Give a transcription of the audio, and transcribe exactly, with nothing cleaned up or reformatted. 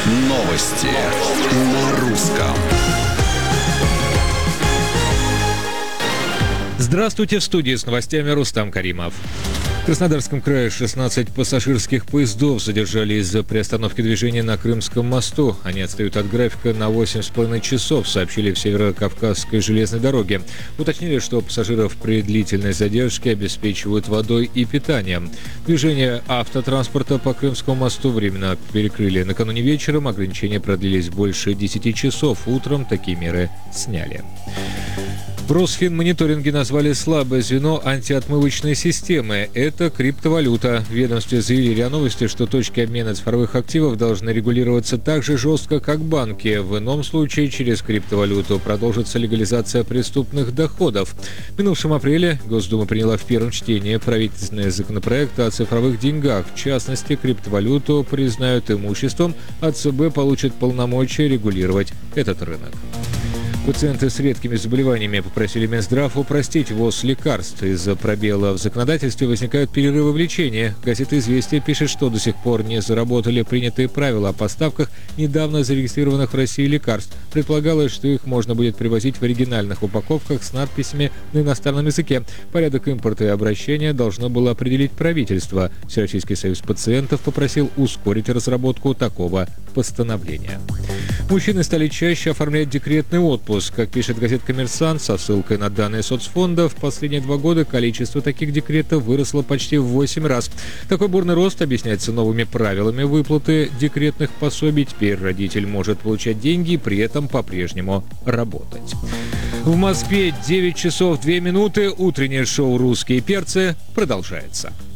Новости на русском. Здравствуйте, в студии с новостями Рустам Каримов. В Краснодарском крае шестнадцать пассажирских поездов задержали из-за приостановки движения на Крымском мосту. Они отстают от графика на восемь с половиной часов, сообщили в Северо-Кавказской железной дороге. Уточнили, что пассажиров при длительной задержке обеспечивают водой и питанием. Движение автотранспорта по Крымскому мосту временно перекрыли накануне вечером. Ограничения продлились больше десяти часов. Утром такие меры сняли. В Росфинмониторинге назвали слабое звено антиотмывочной системы. Это криптовалюта. В ведомстве заявили РИА Новости, что точки обмена цифровых активов должны регулироваться так же жестко, как банки. В ином случае через криптовалюту продолжится легализация преступных доходов. В минувшем апреле Госдума приняла в первом чтении правительственный законопроект о цифровых деньгах. В частности, криптовалюту признают имуществом, а ЦБ получит полномочия регулировать этот рынок. Пациенты с редкими заболеваниями попросили Минздрав упростить ввоз лекарств. Из-за пробела в законодательстве возникают перерывы в лечении. Газета «Известия» пишет, что до сих пор не заработали принятые правила о поставках недавно зарегистрированных в России лекарств. Предполагалось, что их можно будет привозить в оригинальных упаковках с надписями на иностранном языке. Порядок импорта и обращения должно было определить правительство. Всероссийский союз пациентов попросил ускорить разработку такого постановления. Мужчины стали чаще оформлять декретный отпуск. Как пишет газета «Коммерсант» со ссылкой на данные соцфонда, в последние два года количество таких декретов выросло почти в восемь раз. Такой бурный рост объясняется новыми правилами выплаты декретных пособий. Теперь родитель может получать деньги и при этом по-прежнему работать. В Москве девять часов две минуты. Утреннее шоу «Русские перцы» продолжается.